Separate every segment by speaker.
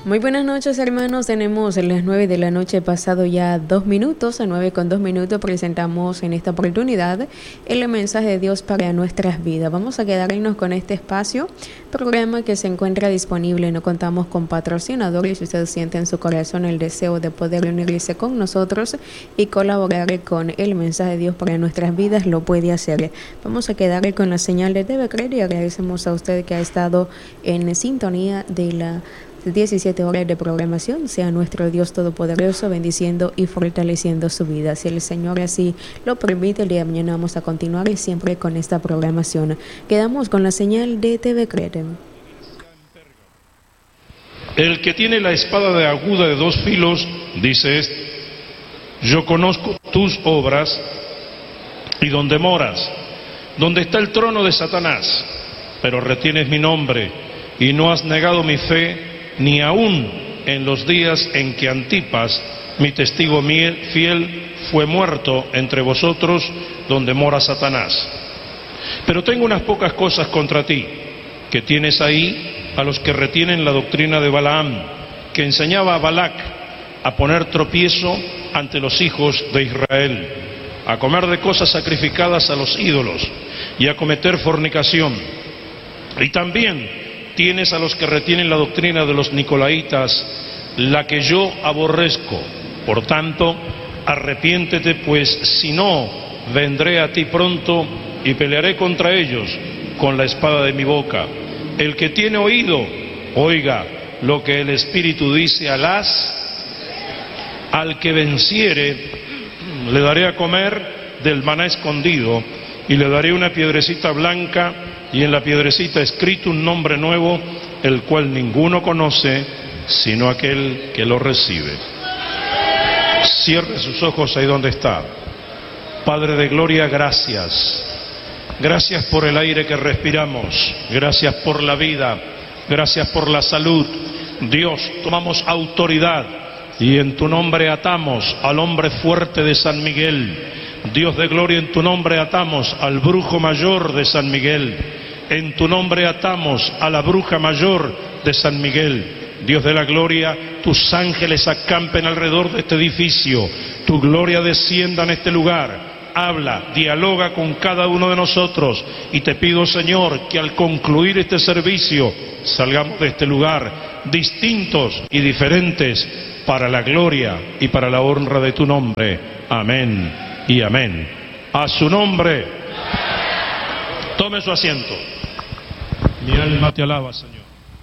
Speaker 1: Muy buenas noches, hermanos. Tenemos las 9 de la noche, pasado ya 2 minutos. A 9:02 presentamos en esta oportunidad el mensaje de Dios para nuestras vidas. Vamos a quedarnos con este espacio, programa que se encuentra disponible. No contamos con patrocinadores. Si usted siente en su corazón el deseo de poder unirse con nosotros y colaborar con el mensaje de Dios para nuestras vidas, lo puede hacer. Vamos a quedar con la señal de TV Creer y agradecemos a usted que ha estado en sintonía de la 17 horas de programación. Sea nuestro Dios Todopoderoso bendiciendo y fortaleciendo su vida. Si el Señor así lo permite, el día de mañana vamos a continuar y siempre con esta programación. Quedamos con la señal de TV Creer.
Speaker 2: El que tiene la espada de aguda de 2 filos, dice esto: yo conozco tus obras y donde moras, donde está el trono de Satanás, pero retienes mi nombre y no has negado mi fe, ni aún en los días en que Antipas, mi testigo fiel, fue muerto entre vosotros, donde mora Satanás. Pero tengo unas pocas cosas contra ti, que tienes ahí a los que retienen la doctrina de Balaam, que enseñaba a Balac a poner tropiezo ante los hijos de Israel, a comer de cosas sacrificadas a los ídolos y a cometer fornicación. Y también tienes a los que retienen la doctrina de los nicolaitas, la que yo aborrezco. Por tanto, arrepiéntete, pues si no, vendré a ti pronto y pelearé contra ellos con la espada de mi boca. El que tiene oído, oiga lo que el Espíritu dice al que venciere, le daré a comer del maná escondido, y le daré una piedrecita blanca, y en la piedrecita escrito un nombre nuevo, el cual ninguno conoce, sino aquel que lo recibe. Cierre sus ojos ahí donde está. Padre de gloria, gracias. Gracias por el aire que respiramos. Gracias por la vida. Gracias por la salud. Dios, tomamos autoridad y en tu nombre atamos al hombre fuerte de San Miguel. Dios de gloria, en tu nombre atamos al brujo mayor de San Miguel. En tu nombre atamos a la bruja mayor de San Miguel. Dios de la gloria, tus ángeles acampen alrededor de este edificio. Tu gloria descienda en este lugar. Habla, dialoga con cada uno de nosotros. Y te pido, Señor, que al concluir este servicio salgamos de este lugar distintos y diferentes para la gloria y para la honra de tu nombre. Amén y amén. A su nombre. Tome su asiento. Mi alma te alaba, Señor.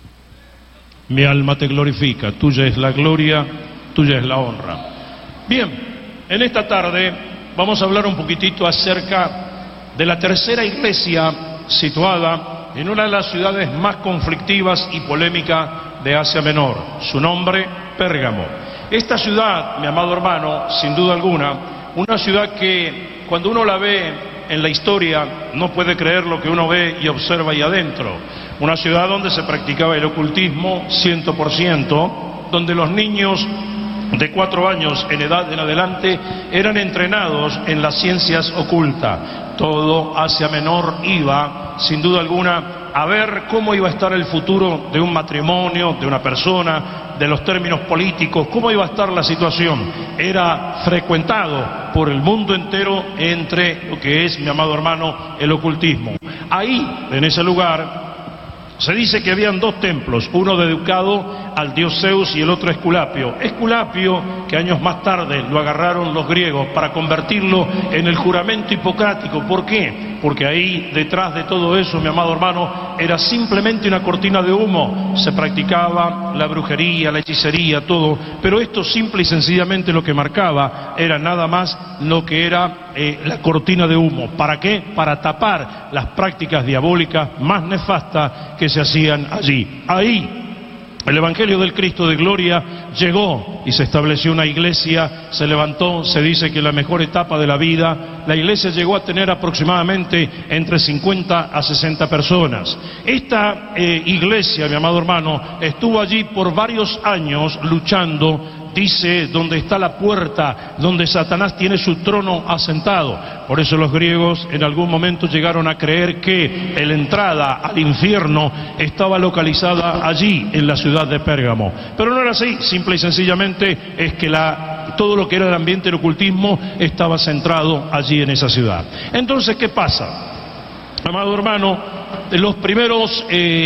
Speaker 2: Mi alma te glorifica. Tuya es la gloria, tuya es la honra. Bien, en esta tarde vamos a hablar un poquitito acerca de la tercera iglesia situada en una de las ciudades más conflictivas y polémicas de Asia Menor. Su nombre, Pérgamo. Esta ciudad, mi amado hermano, sin duda alguna, una ciudad que cuando uno la ve en la historia no puede creer lo que uno ve y observa ahí adentro. Una ciudad donde se practicaba el ocultismo 100%, donde los niños de 4 años en edad en adelante eran entrenados en las ciencias ocultas. Todo Asia Menor iba, sin duda alguna, a ver cómo iba a estar el futuro de un matrimonio, de una persona, de los términos políticos, cómo iba a estar la situación. Era frecuentado por el mundo entero entre lo que es, mi amado hermano, el ocultismo. Ahí, en ese lugar, se dice que habían 2 templos, uno dedicado al dios Zeus y el otro a Esculapio. Esculapio, que años más tarde lo agarraron los griegos para convertirlo en el juramento hipocrático. ¿Por qué? Porque ahí, detrás de todo eso, mi amado hermano, era simplemente una cortina de humo. Se practicaba la brujería, la hechicería, todo. Pero esto simple y sencillamente lo que marcaba era nada más lo que era la cortina de humo. ¿Para qué? Para tapar las prácticas diabólicas más nefastas que se hacían allí. Ahí el Evangelio del Cristo de Gloria llegó y se estableció una iglesia, se levantó. Se dice que la mejor etapa de la vida, la iglesia llegó a tener aproximadamente entre 50 a 60 personas. Esta iglesia, mi amado hermano, estuvo allí por varios años luchando dice donde está la puerta, donde Satanás tiene su trono asentado. Por eso los griegos en algún momento llegaron a creer que la entrada al infierno estaba localizada allí, en la ciudad de Pérgamo. Pero no era así, simple y sencillamente es que todo lo que era el ambiente del ocultismo estaba centrado allí en esa ciudad. Entonces, ¿qué pasa? Amado hermano, los primeros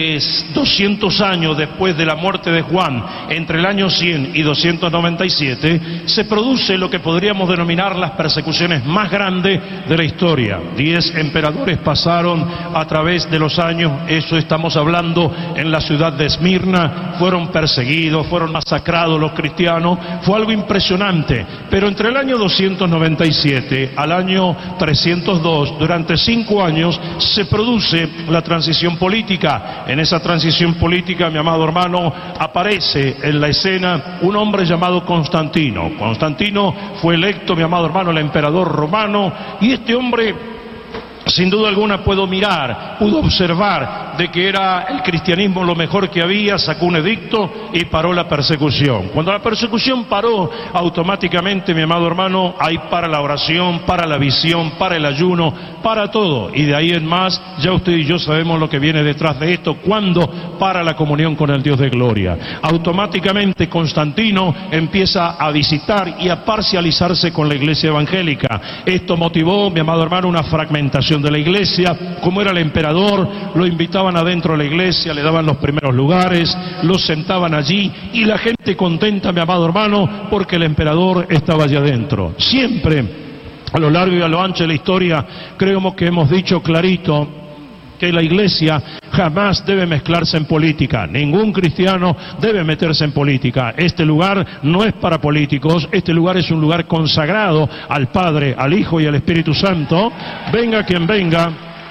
Speaker 2: 200 años después de la muerte de Juan, entre el año 100 y 297, se produce lo que podríamos denominar las persecuciones más grandes de la historia. 10 emperadores pasaron a través de los años, eso estamos hablando en la ciudad de Esmirna, fueron perseguidos, fueron masacrados los cristianos, fue algo impresionante. Pero entre el año 297 al año 302, durante 5 años, se produce la transición política. En esa transición política, mi amado hermano, aparece en la escena un hombre llamado Constantino. Constantino fue electo, mi amado hermano, el emperador romano, y este hombre, sin duda alguna, pudo observar de que era el cristianismo lo mejor que había, sacó un edicto y paró la persecución. Cuando la persecución paró, automáticamente, mi amado hermano, ahí para la oración, para la visión, para el ayuno, para todo. Y de ahí en más, ya usted y yo sabemos lo que viene detrás de esto, cuando para la comunión con el Dios de gloria. Automáticamente Constantino empieza a visitar y a parcializarse con la iglesia evangélica. Esto motivó, mi amado hermano, una fragmentación de la iglesia. Como era el emperador, lo invitaban adentro de la iglesia, le daban los primeros lugares, lo sentaban allí y la gente contenta, mi amado hermano, porque el emperador estaba allí adentro. Siempre, a lo largo y a lo ancho de la historia, creemos que hemos dicho clarito que la iglesia jamás debe mezclarse en política. Ningún cristiano debe meterse en política. Este lugar no es para políticos, este lugar es un lugar consagrado al Padre, al Hijo y al Espíritu Santo. Venga quien venga,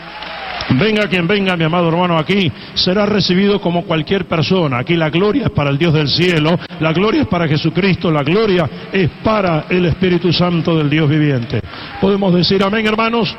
Speaker 2: mi amado hermano, aquí será recibido como cualquier persona. Aquí la gloria es para el Dios del cielo, la gloria es para Jesucristo, la gloria es para el Espíritu Santo del Dios viviente. ¿Podemos decir amén, hermanos?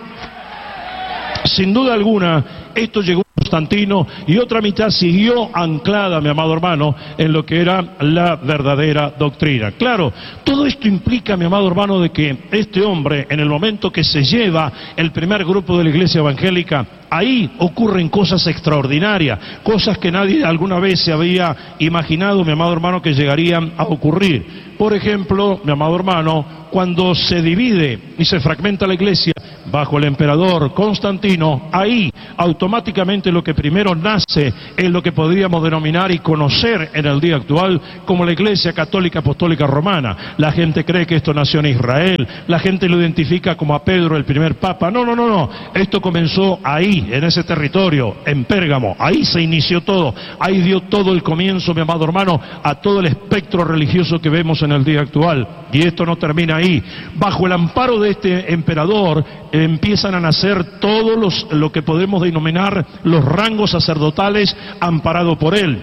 Speaker 2: Sin duda alguna, esto llegó a Constantino y otra mitad siguió anclada, mi amado hermano, en lo que era la verdadera doctrina. Claro, todo esto implica, mi amado hermano, de que este hombre, en el momento que se lleva el primer grupo de la iglesia evangélica, ahí ocurren cosas extraordinarias, cosas que nadie alguna vez se había imaginado, mi amado hermano, que llegarían a ocurrir. Por ejemplo, mi amado hermano, cuando se divide y se fragmenta la iglesia bajo el emperador Constantino, ahí automáticamente lo que primero nace es lo que podríamos denominar y conocer en el día actual como la Iglesia Católica Apostólica Romana. La gente cree que esto nació en Israel, la gente lo identifica como a Pedro, el primer papa. No, esto comenzó ahí, en ese territorio, en Pérgamo, ahí se inició todo, ahí dio todo el comienzo, mi amado hermano, a todo el espectro religioso que vemos en el día actual. Y esto no termina ahí. Bajo el amparo de este emperador empiezan a nacer todos lo que podemos denominar los rangos sacerdotales amparados por él.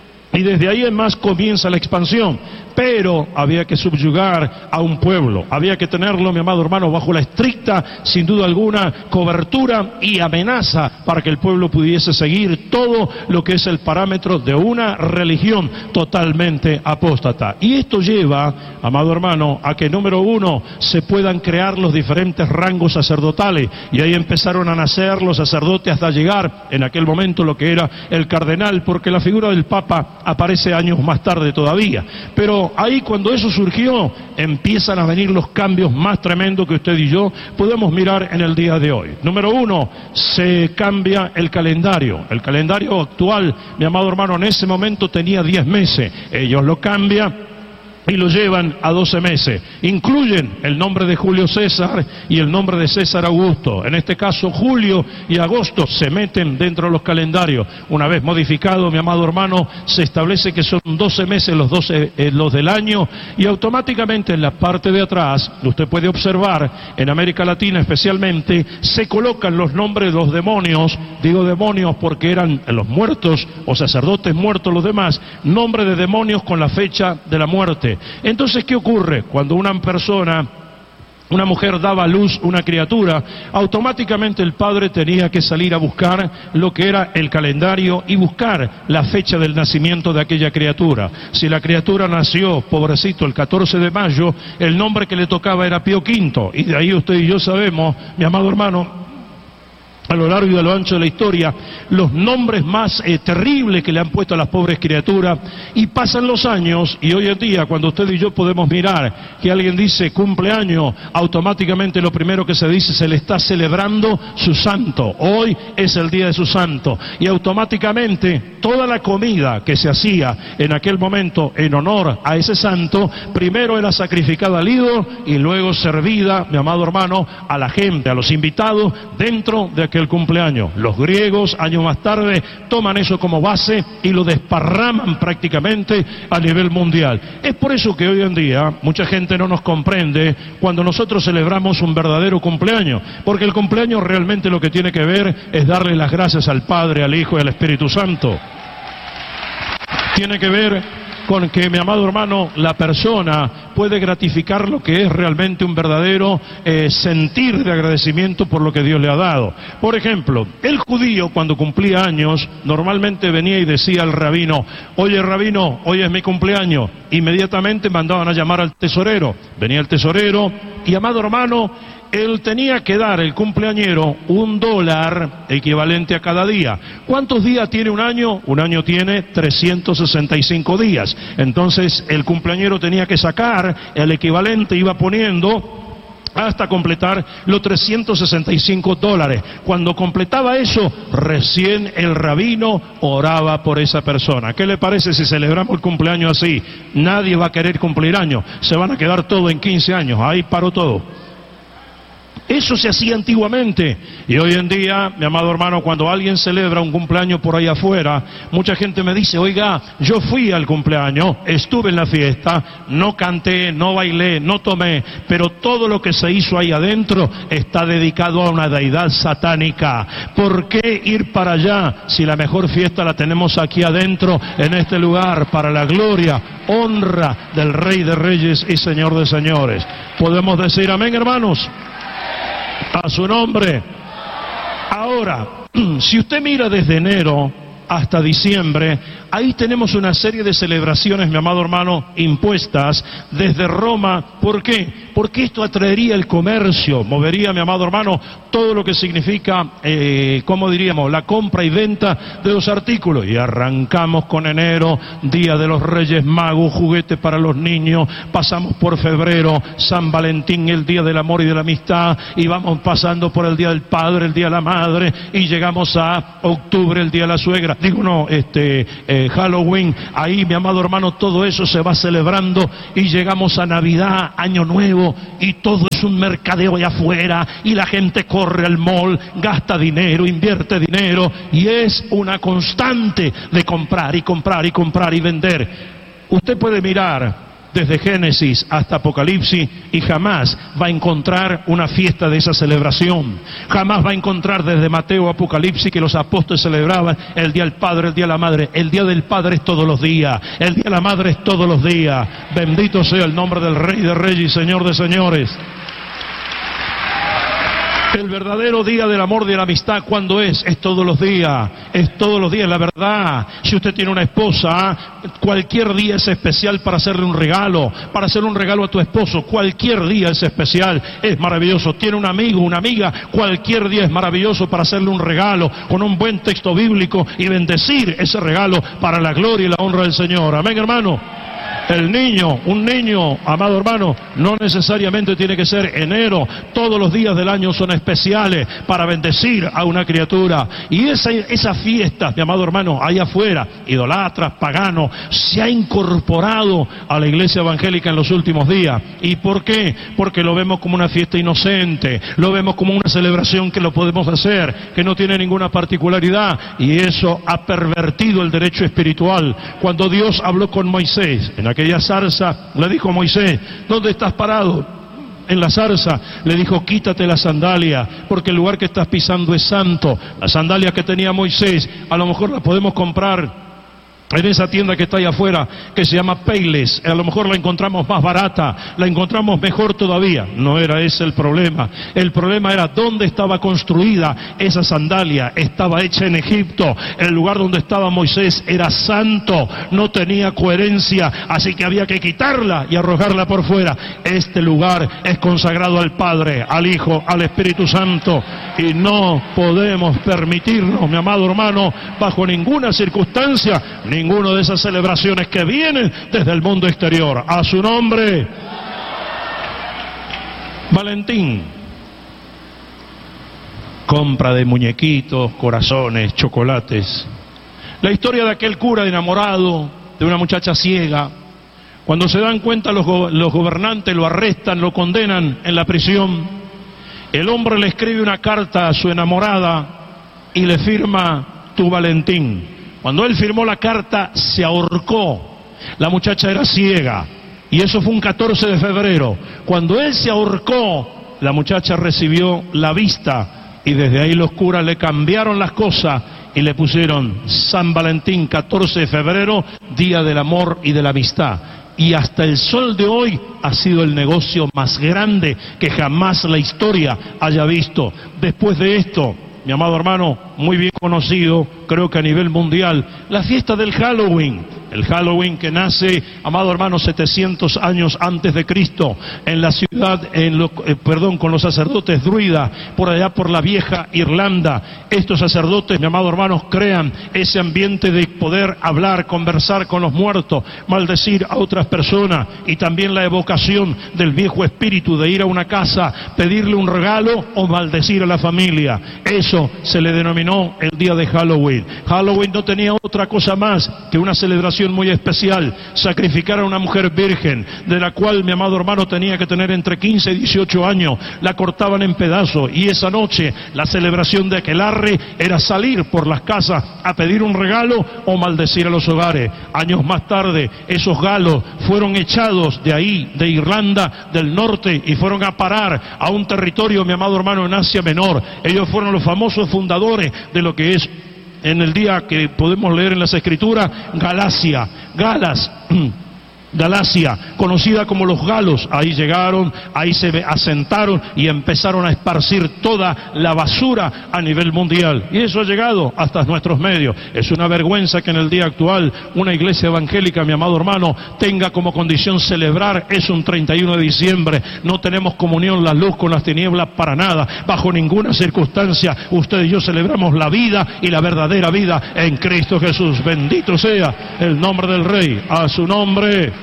Speaker 2: Y desde ahí en más comienza la expansión. Pero había que subyugar a un pueblo, había que tenerlo, mi amado hermano, bajo la estricta, sin duda alguna, cobertura y amenaza para que el pueblo pudiese seguir todo lo que es el parámetro de una religión totalmente apóstata. Y esto lleva, amado hermano, a que, número uno, se puedan crear los diferentes rangos sacerdotales, y ahí empezaron a nacer los sacerdotes hasta llegar en aquel momento lo que era el cardenal, porque la figura del Papa aparece años más tarde todavía. Pero ahí, cuando eso surgió, empiezan a venir los cambios más tremendos que usted y yo podemos mirar en el día de hoy. Número uno, se cambia el calendario. El calendario actual, mi amado hermano, en ese momento tenía 10 meses. Ellos lo cambian y lo llevan a 12 meses. Incluyen el nombre de Julio César y el nombre de César Augusto. En este caso, julio y agosto se meten dentro de los calendarios. Una vez modificado, mi amado hermano, se establece que son 12 meses los del año, y automáticamente en la parte de atrás, usted puede observar, en América Latina especialmente, se colocan los nombres de los demonios. Digo demonios porque eran los muertos o sacerdotes muertos los demás, nombre de demonios con la fecha de la muerte. Entonces, ¿qué ocurre? Cuando una persona una mujer daba a luz una criatura, automáticamente el padre tenía que salir a buscar lo que era el calendario y buscar la fecha del nacimiento de aquella criatura. Si la criatura nació, pobrecito, el 14 de mayo, el nombre que le tocaba era Pío V, y de ahí usted y yo sabemos, mi amado hermano, a lo largo y a lo ancho de la historia, los nombres más terribles que le han puesto a las pobres criaturas, y pasan los años, y hoy en día, cuando usted y yo podemos mirar que alguien dice cumpleaños, automáticamente lo primero que se dice, se le está celebrando su santo, hoy es el día de su santo, y automáticamente toda la comida que se hacía en aquel momento en honor a ese santo, primero era sacrificada al ídolo, y luego servida, mi amado hermano, a la gente, a los invitados, dentro de aquel cumpleaños. Los griegos, años más tarde, toman eso como base y lo desparraman prácticamente a nivel mundial. Es por eso que hoy en día mucha gente no nos comprende cuando nosotros celebramos un verdadero cumpleaños, porque el cumpleaños realmente lo que tiene que ver es darle las gracias al Padre, al Hijo y al Espíritu Santo. Tiene que ver con que, mi amado hermano, la persona puede gratificar lo que es realmente un verdadero sentir de agradecimiento por lo que Dios le ha dado. Por ejemplo, el judío cuando cumplía años, normalmente venía y decía al rabino, oye rabino, hoy es mi cumpleaños. Inmediatamente mandaban a llamar al tesorero. Venía el tesorero y, amado hermano, él tenía que dar, el cumpleañero, $1 equivalente a cada día. ¿Cuántos días tiene un año? Un año tiene 365 días. Entonces el cumpleañero tenía que sacar el equivalente, iba poniendo hasta completar los $365. Cuando completaba eso, recién el rabino oraba por esa persona. ¿Qué le parece si celebramos el cumpleaños así? Nadie va a querer cumplir años, se van a quedar todo en 15 años, ahí paró todo. Eso se hacía antiguamente, y hoy en día, mi amado hermano, cuando alguien celebra un cumpleaños por ahí afuera, mucha gente me dice, oiga, yo fui al cumpleaños, estuve en la fiesta, no canté, no bailé, no tomé, pero todo lo que se hizo ahí adentro está dedicado a una deidad satánica. ¿Por qué ir para allá si la mejor fiesta la tenemos aquí adentro, en este lugar, para la gloria, honra del Rey de Reyes y Señor de Señores? ¿Podemos decir amén, hermanos? A su nombre. Ahora, si usted mira desde enero hasta diciembre, ahí tenemos una serie de celebraciones, mi amado hermano, impuestas desde Roma. ¿Por qué? Porque esto atraería el comercio, movería, mi amado hermano, todo lo que significa, ¿cómo diríamos?, la compra y venta de los artículos. Y arrancamos con enero, Día de los Reyes Magos, juguetes para los niños, pasamos por febrero, San Valentín, el Día del Amor y de la Amistad, y vamos pasando por el Día del Padre, el Día de la Madre, y llegamos a octubre, el Día de la Suegra, Halloween. Ahí, mi amado hermano, todo eso se va celebrando, y llegamos a Navidad, Año Nuevo, y todo es un mercadeo allá afuera, y la gente corre al mall, gasta dinero, invierte dinero, y es una constante de comprar y comprar y comprar y vender. Usted puede mirar desde Génesis hasta Apocalipsis y jamás va a encontrar una fiesta de esa celebración. Jamás va a encontrar desde Mateo a Apocalipsis que los apóstoles celebraban el Día del Padre, el Día de la Madre. El Día del Padre es todos los días, el Día de la Madre es todos los días. Bendito sea el nombre del Rey de Reyes y Señor de Señores. El verdadero día del amor y de la amistad, ¿cuándo es? Es todos los días, la verdad. Si usted tiene una esposa, cualquier día es especial para hacerle un regalo, a tu esposo, cualquier día es especial, es maravilloso. Tiene un amigo, una amiga, cualquier día es maravilloso para hacerle un regalo, con un buen texto bíblico y bendecir ese regalo para la gloria y la honra del Señor. Amén, hermano. El niño, un niño, amado hermano, no necesariamente tiene que ser enero. Todos los días del año son especiales para bendecir a una criatura. Y esas fiestas, mi amado hermano, allá afuera, idolatras, paganos, se ha incorporado a la iglesia evangélica en los últimos días. ¿Y por qué? Porque lo vemos como una fiesta inocente, lo vemos como una celebración que lo podemos hacer, que no tiene ninguna particularidad. Y eso ha pervertido el derecho espiritual. Cuando Dios habló con Moisés, en aquella zarza, le dijo a Moisés, ¿dónde estás parado? En la zarza, le dijo, quítate la sandalia, porque el lugar que estás pisando es santo. La sandalia que tenía Moisés, a lo mejor la podemos comprar En esa tienda que está ahí afuera, que se llama Payless, a lo mejor la encontramos más barata, la encontramos mejor todavía. No era ese el problema. El problema era dónde estaba construida esa sandalia. Estaba hecha en Egipto. El lugar donde estaba Moisés era santo, no tenía coherencia, así que había que quitarla y arrojarla por fuera. Este lugar es consagrado al Padre, al Hijo, al Espíritu Santo, y no podemos permitirnos, mi amado hermano, bajo ninguna circunstancia, ninguna de esas celebraciones que vienen desde el mundo exterior. A su nombre. Valentín. Compra de muñequitos, corazones, chocolates. La historia de aquel cura enamorado de una muchacha ciega. Cuando se dan cuenta los gobernantes lo arrestan, lo condenan en la prisión. El hombre le escribe una carta a su enamorada y le firma tu Valentín. Cuando él firmó la carta, se ahorcó. La muchacha era ciega. Y eso fue un 14 de febrero. Cuando él se ahorcó, la muchacha recibió la vista. Y desde ahí los curas le cambiaron las cosas y le pusieron San Valentín, 14 de febrero, Día del Amor y de la Amistad. Y hasta el sol de hoy ha sido el negocio más grande que jamás la historia haya visto. Después de esto, mi amado hermano, muy bien conocido, creo que a nivel mundial, la fiesta del Halloween. El Halloween que nace, amado hermano, 700 años antes de Cristo, en la ciudad, con los sacerdotes druidas, por allá por la vieja Irlanda. Estos sacerdotes, mi amado hermano, crean ese ambiente de poder hablar, conversar con los muertos, maldecir a otras personas, y también la evocación del viejo espíritu de ir a una casa, pedirle un regalo o maldecir a la familia. Eso se le denominó el día de Halloween. Halloween no tenía otra cosa más que una celebración muy especial, sacrificar a una mujer virgen, de la cual mi amado hermano tenía que tener entre 15 y 18 años, la cortaban en pedazos, y esa noche la celebración de aquelarre era salir por las casas a pedir un regalo o maldecir a los hogares. Años más tarde, esos galos fueron echados de ahí, de Irlanda del Norte, y fueron a parar a un territorio, mi amado hermano, en Asia Menor. Ellos fueron los famosos fundadores de lo que es, en el día que podemos leer en las Escrituras, Galacia, conocida como los galos. Ahí llegaron, ahí se asentaron y empezaron a esparcir toda la basura a nivel mundial. Y eso ha llegado hasta nuestros medios. Es una vergüenza que en el día actual una iglesia evangélica, mi amado hermano, tenga como condición celebrar eso un 31 de diciembre. No tenemos comunión la luz con las tinieblas para nada. Bajo ninguna circunstancia usted y yo celebramos la vida y la verdadera vida en Cristo Jesús. Bendito sea el nombre del Rey. A su nombre.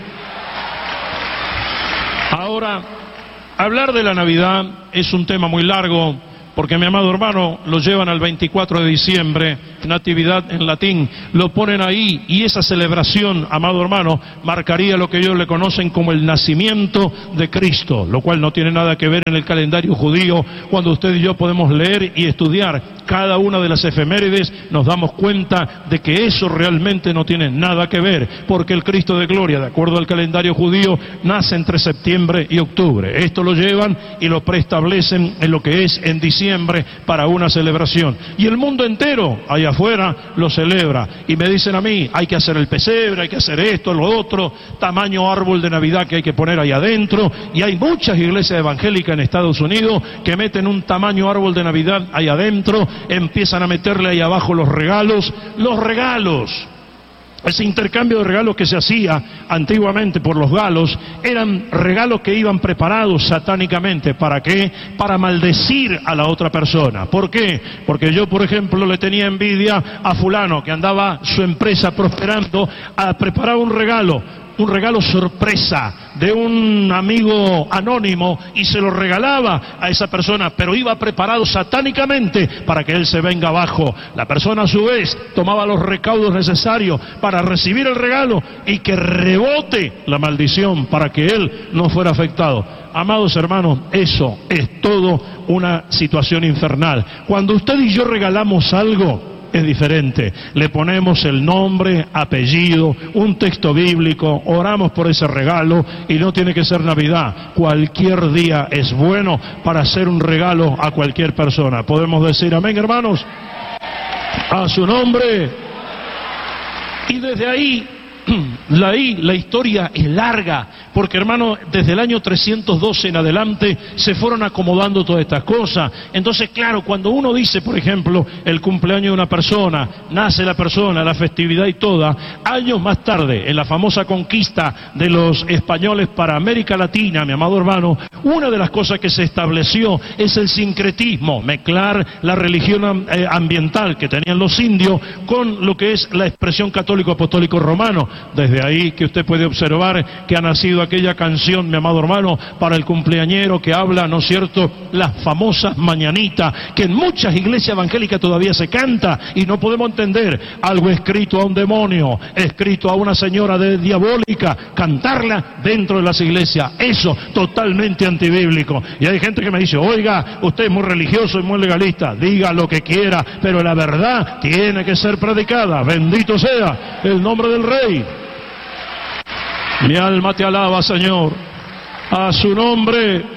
Speaker 2: Ahora, hablar de la Navidad es un tema muy largo, porque mi amado hermano lo llevan al 24 de diciembre, Natividad en latín, lo ponen ahí, y esa celebración, amado hermano, marcaría lo que ellos le conocen como el nacimiento de Cristo, lo cual no tiene nada que ver en el calendario judío. Cuando usted y yo podemos leer y estudiar cada una de las efemérides, nos damos cuenta de que eso realmente no tiene nada que ver, porque el Cristo de gloria, de acuerdo al calendario judío, nace entre septiembre y octubre. Esto lo llevan y lo preestablecen en lo que es en diciembre para una celebración. Y el mundo entero, allá afuera, lo celebra. Y me dicen a mí, hay que hacer el pesebre, hay que hacer esto, lo otro, tamaño árbol de Navidad que hay que poner ahí adentro. Y hay muchas iglesias evangélicas en Estados Unidos que meten un tamaño árbol de Navidad ahí adentro, empiezan a meterle ahí abajo los regalos. Ese intercambio de regalos que se hacía antiguamente por los galos eran regalos que iban preparados satánicamente. ¿Para qué? Para maldecir a la otra persona. ¿Por qué? Porque yo, por ejemplo, le tenía envidia a fulano que andaba su empresa prosperando, preparaba un regalo sorpresa de un amigo anónimo y se lo regalaba a esa persona, pero iba preparado satánicamente para que él se venga abajo. La persona a su vez tomaba los recaudos necesarios para recibir el regalo y que rebote la maldición para que él no fuera afectado. Amados hermanos, eso es todo una situación infernal. Cuando usted y yo regalamos algo, es diferente. Le ponemos el nombre, apellido, un texto bíblico, oramos por ese regalo, y no tiene que ser Navidad. Cualquier día es bueno para hacer un regalo a cualquier persona. ¿Podemos decir amén, hermanos? A su nombre. Y desde ahí, la historia es larga, porque hermano, desde el año 312 en adelante se fueron acomodando todas estas cosas. Entonces, claro, cuando uno dice, por ejemplo, el cumpleaños de una persona, nace la persona, la festividad y toda, años más tarde, en la famosa conquista de los españoles para América Latina, mi amado hermano, una de las cosas que se estableció es el sincretismo, mezclar la religión ambiental que tenían los indios con lo que es la expresión católico apostólico romano. Desde ahí que usted puede observar que ha nacido aquella canción, mi amado hermano, para el cumpleañero que habla, ¿no es cierto?, las famosas mañanitas, que en muchas iglesias evangélicas todavía se canta y no podemos entender algo escrito a un demonio, escrito a una señora diabólica, cantarla dentro de las iglesias, eso totalmente antibíblico. Y hay gente que me dice, oiga, usted es muy religioso y muy legalista, diga lo que quiera, pero la verdad tiene que ser predicada, bendito sea el nombre del Rey. Mi alma te alaba, Señor, a su nombre.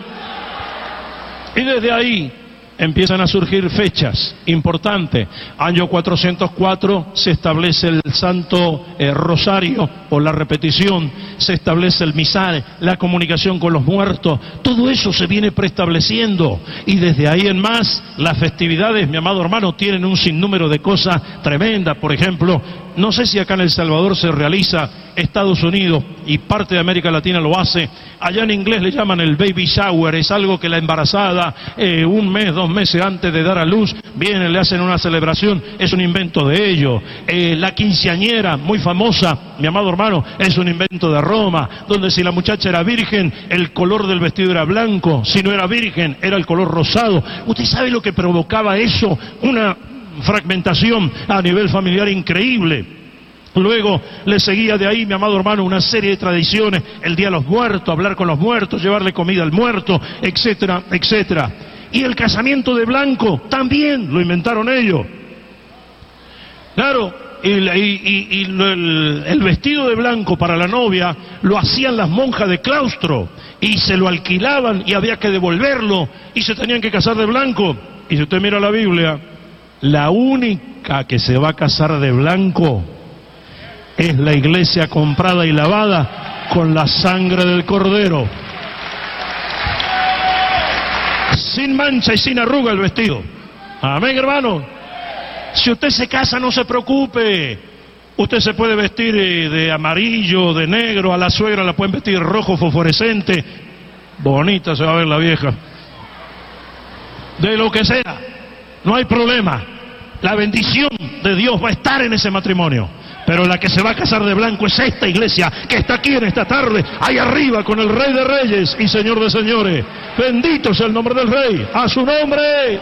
Speaker 2: Y desde ahí empiezan a surgir fechas importantes. Año 404 se establece el Santo Rosario, o la repetición, se establece el misal, la comunicación con los muertos, todo eso se viene preestableciendo, y desde ahí en más, las festividades, mi amado hermano, tienen un sinnúmero de cosas tremendas. Por ejemplo, no sé si acá en El Salvador se realiza, Estados Unidos y parte de América Latina lo hace, allá en inglés le llaman el baby shower, es algo que la embarazada, un mes, 2 meses antes de dar a luz, vienen, le hacen una celebración, es un invento de ellos. La quinceañera, muy famosa, mi amado hermano, es un invento de Roma, donde si la muchacha era virgen, el color del vestido era blanco, si no era virgen, era el color rosado. ¿Usted sabe lo que provocaba eso? Una fragmentación a nivel familiar increíble. Luego le seguía de ahí, mi amado hermano, una serie de tradiciones, el Día de los Muertos, hablar con los muertos, llevarle comida al muerto, etcétera, etcétera. Y el casamiento de blanco también lo inventaron ellos. Claro, el vestido de blanco para la novia lo hacían las monjas de claustro y se lo alquilaban y había que devolverlo y se tenían que casar de blanco. Y si usted mira la Biblia, la única que se va a casar de blanco es la iglesia comprada y lavada con la sangre del Cordero. Sin mancha y sin arruga el vestido. Amén, hermano. Si usted se casa, no se preocupe. Usted se puede vestir de amarillo, de negro, a la suegra la pueden vestir rojo fosforescente. Bonita se va a ver la vieja. De lo que sea, no hay problema. La bendición de Dios va a estar en ese matrimonio. Pero la que se va a casar de blanco es esta iglesia que está aquí en esta tarde, ahí arriba con el Rey de Reyes y Señor de Señores. Bendito sea el nombre del Rey, a su nombre.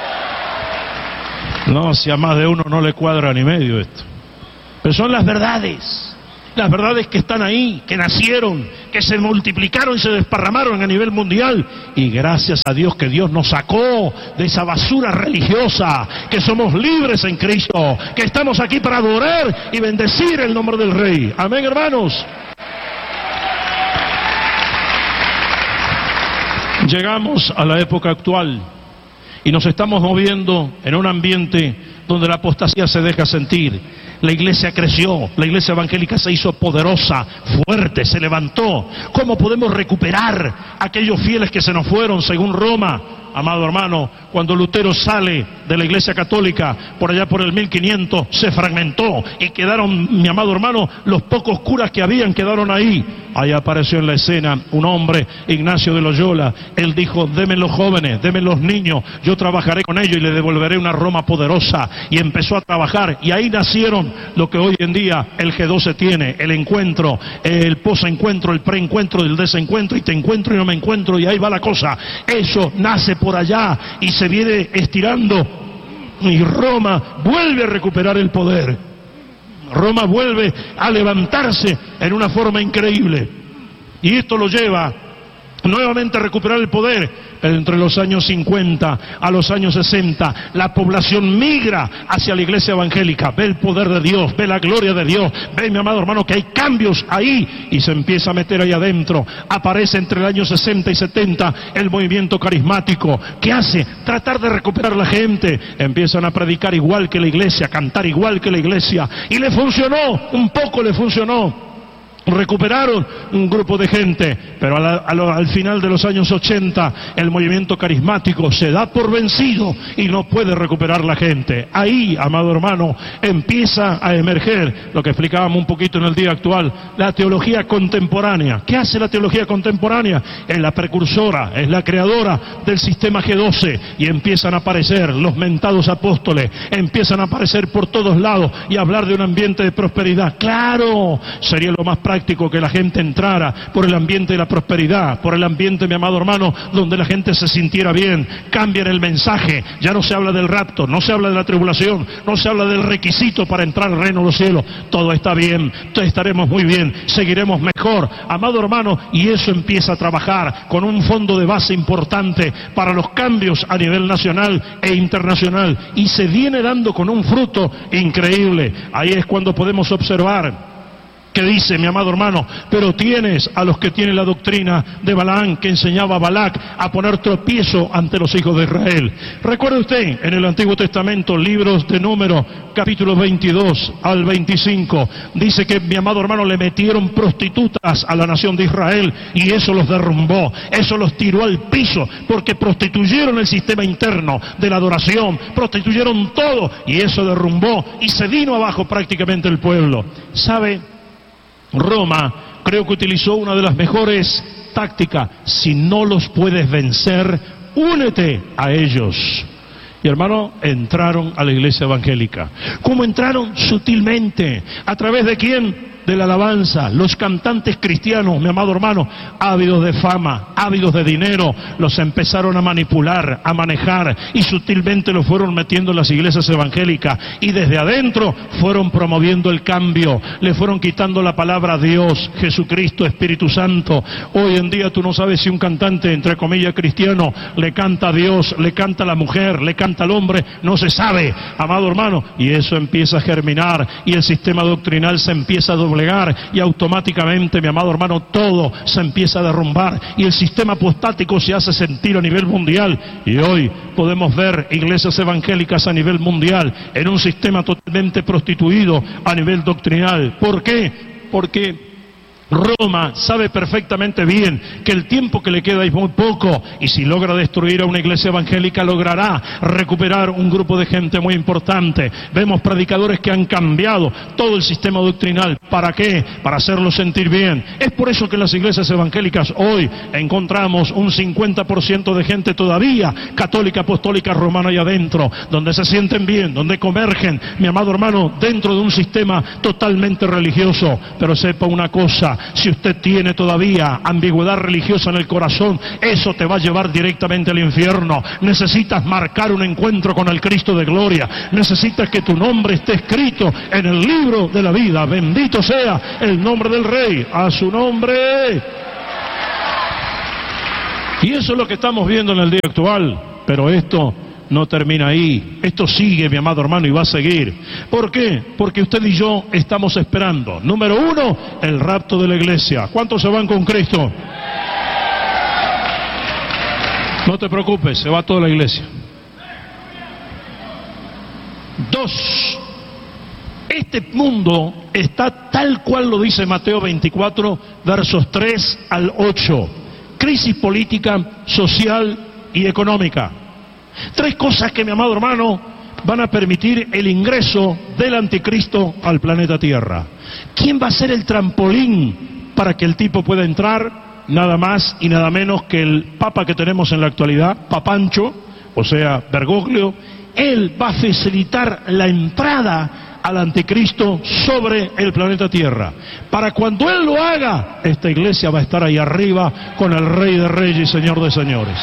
Speaker 2: No, si a más de uno no le cuadra ni medio esto. Pero son las verdades que están ahí, que nacieron, que se multiplicaron y se desparramaron a nivel mundial. Y gracias a Dios que Dios nos sacó de esa basura religiosa, que somos libres en Cristo, que estamos aquí para adorar y bendecir el nombre del Rey. Amén, hermanos. Llegamos a la época actual y nos estamos moviendo en un ambiente donde la apostasía se deja sentir. La iglesia creció, la iglesia evangélica se hizo poderosa, fuerte, se levantó. ¿Cómo podemos recuperar aquellos fieles que se nos fueron según Roma? Amado hermano, cuando Lutero sale de la iglesia católica, por allá por el 1500, se fragmentó y quedaron, mi amado hermano, los pocos curas que habían quedaron ahí. Ahí apareció en la escena un hombre, Ignacio de Loyola. Él dijo, denme los jóvenes, denme los niños, yo trabajaré con ellos y le devolveré una Roma poderosa. Y empezó a trabajar, y ahí nacieron lo que hoy en día el G12 tiene, el encuentro, el posencuentro, el preencuentro, el desencuentro, y te encuentro y no me encuentro, y ahí va la cosa. Eso nace por allá y se viene estirando, y Roma vuelve a recuperar el poder. Roma vuelve a levantarse en una forma increíble. Y esto lo lleva nuevamente recuperar el poder, pero entre los años 50 a los años 60, la población migra hacia la iglesia evangélica, ve el poder de Dios, ve la gloria de Dios, ve, mi amado hermano, que hay cambios ahí, y se empieza a meter ahí adentro. Aparece entre el año 60 y 70 el movimiento carismático. ¿Qué hace? Tratar de recuperar la gente. Empiezan a predicar igual que la iglesia, a cantar igual que la iglesia, y le funcionó, un poco le funcionó. Recuperaron un grupo de gente, pero al final de los años 80 el movimiento carismático se da por vencido y no puede recuperar la gente. Ahí, amado hermano, empieza a emerger lo que explicábamos un poquito en el día actual, la teología contemporánea. ¿Qué hace la teología contemporánea? Es la precursora, es la creadora del sistema G12, y empiezan a aparecer los mentados apóstoles, empiezan a aparecer por todos lados y hablar de un ambiente de prosperidad. Claro, sería lo más práctico que la gente entrara por el ambiente de la prosperidad, por el ambiente, mi amado hermano, donde la gente se sintiera bien. Cambian el mensaje, ya no se habla del rapto, no se habla de la tribulación, no se habla del requisito para entrar al reino de los cielos. Todo está bien, estaremos muy bien, seguiremos mejor, amado hermano, y eso empieza a trabajar con un fondo de base importante para los cambios a nivel nacional e internacional, y se viene dando con un fruto increíble. Ahí es cuando podemos observar que dice, mi amado hermano, pero tienes a los que tienen la doctrina de Balaam, que enseñaba a Balac a poner tropiezo ante los hijos de Israel. Recuerde usted, en el Antiguo Testamento, libros de Número, capítulos 22 al 25, dice que, mi amado hermano, le metieron prostitutas a la nación de Israel, y eso los derrumbó, eso los tiró al piso, porque prostituyeron el sistema interno de la adoración, prostituyeron todo, y eso derrumbó, y se vino abajo prácticamente el pueblo. ¿Sabe? Roma creo que utilizó una de las mejores tácticas. Si no los puedes vencer, únete a ellos. Y hermano, entraron a la iglesia evangélica. ¿Cómo entraron? Sutilmente. ¿A través de quién? De la alabanza. Los cantantes cristianos, mi amado hermano, ávidos de fama, ávidos de dinero, los empezaron a manipular, a manejar, y sutilmente los fueron metiendo en las iglesias evangélicas, y desde adentro fueron promoviendo el cambio, le fueron quitando la palabra Dios, Jesucristo, Espíritu Santo. Hoy en día tú no sabes si un cantante, entre comillas, cristiano, le canta a Dios, le canta a la mujer, le canta al hombre, no se sabe, amado hermano, y eso empieza a germinar, y el sistema doctrinal se empieza a doblegar, y automáticamente, mi amado hermano, todo se empieza a derrumbar, y el sistema apostático se hace sentir a nivel mundial. Y hoy podemos ver iglesias evangélicas a nivel mundial en un sistema totalmente prostituido a nivel doctrinal. ¿Por qué? Porque Roma sabe perfectamente bien que el tiempo que le queda es muy poco, y si logra destruir a una iglesia evangélica, logrará recuperar un grupo de gente muy importante. Vemos predicadores que han cambiado todo el sistema doctrinal. ¿Para qué? Para hacerlos sentir bien. Es por eso que en las iglesias evangélicas hoy encontramos un 50% de gente todavía católica, apostólica, romana y adentro, donde se sienten bien, donde convergen, mi amado hermano, dentro de un sistema totalmente religioso. Pero sepa una cosa, si usted tiene todavía ambigüedad religiosa en el corazón, eso te va a llevar directamente al infierno. Necesitas marcar un encuentro con el Cristo de gloria. Necesitas que tu nombre esté escrito en el libro de la vida. Bendito sea el nombre del Rey. A su nombre. Y eso es lo que estamos viendo en el día actual. Pero esto no termina ahí, esto sigue, mi amado hermano, y va a seguir. ¿Por qué? Porque usted y yo estamos esperando, número uno, el rapto de la iglesia. ¿Cuántos se van con Cristo? No te preocupes, se va toda la iglesia. Dos, este mundo está tal cual lo dice Mateo 24, versos 3 al 8. Crisis política, social y económica. Tres cosas que, mi amado hermano, van a permitir el ingreso del anticristo al planeta Tierra. ¿Quién va a ser el trampolín para que el tipo pueda entrar? Nada más y nada menos que el papa que tenemos en la actualidad, Papancho, o sea, Bergoglio. Él va a facilitar la entrada al anticristo sobre el planeta Tierra. Para cuando él lo haga, esta iglesia va a estar ahí arriba con el Rey de Reyes y Señor de Señores.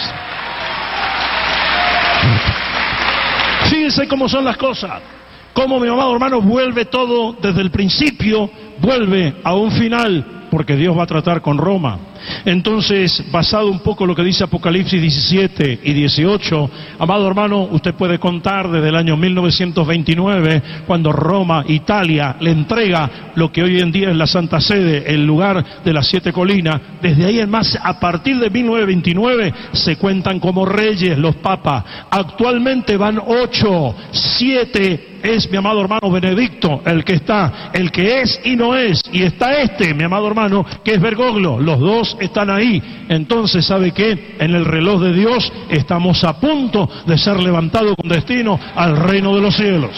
Speaker 2: Fíjense cómo son las cosas, cómo, mi amado hermano, vuelve todo desde el principio, vuelve a un final. porque Dios va a tratar con Roma. Entonces, basado un poco en lo que dice Apocalipsis 17 y 18, amado hermano, usted puede contar desde el año 1929, cuando Roma, Italia, le entrega lo que hoy en día es la Santa Sede, el lugar de las 7 colinas. Desde ahí en más, a partir de 1929, se cuentan como reyes los papas. Actualmente van 8, 7 es mi amado hermano Benedicto, el que está, el que es y no es, y está mi amado hermano, que es Bergoglio. Los dos están ahí. Entonces, ¿sabe qué? En el reloj de Dios estamos a punto de ser levantados con destino al reino de los cielos.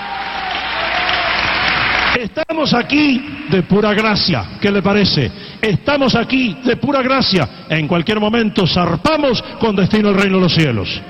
Speaker 2: Estamos aquí de pura gracia. ¿Qué le parece? Estamos aquí de pura gracia. En cualquier momento zarpamos con destino al reino de los cielos.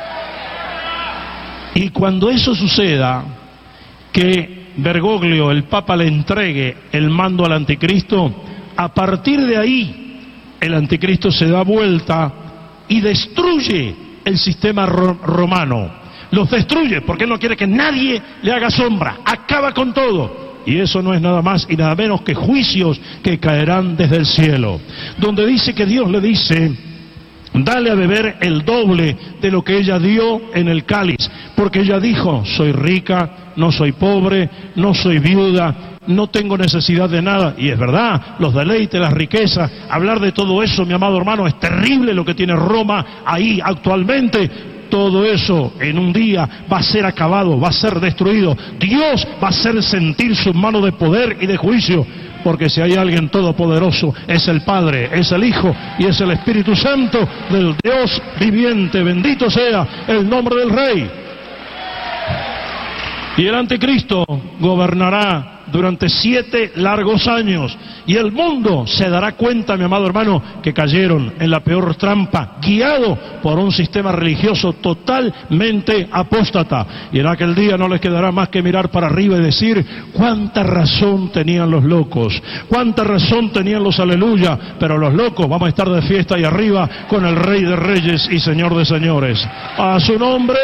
Speaker 2: Y cuando eso suceda, que Bergoglio, el Papa, le entregue el mando al anticristo, a partir de ahí el anticristo se da vuelta y destruye el sistema romano. Los destruye porque él no quiere que nadie le haga sombra. Acaba con todo. Y eso no es nada más y nada menos que juicios que caerán desde el cielo. Donde dice que Dios le dice: dale a beber el doble de lo que ella dio en el cáliz, porque ella dijo: soy rica, no soy pobre, no soy viuda, no tengo necesidad de nada. Y es verdad, los deleites, las riquezas, hablar de todo eso, mi amado hermano, es terrible lo que tiene Roma ahí actualmente. Todo eso en un día va a ser acabado, va a ser destruido. Dios va a hacer sentir su mano de poder y de juicio. Porque si hay alguien todopoderoso, es el Padre, es el Hijo y es el Espíritu Santo del Dios viviente. Bendito sea el nombre del Rey. Y el anticristo gobernará durante 7 largos años. Y el mundo se dará cuenta, mi amado hermano, que cayeron en la peor trampa, guiado por un sistema religioso totalmente apóstata. Y en aquel día no les quedará más que mirar para arriba y decir: cuánta razón tenían los locos, cuánta razón tenían los aleluya. Pero los locos vamos a estar de fiesta ahí arriba con el Rey de Reyes y Señor de Señores. ¡A su nombre!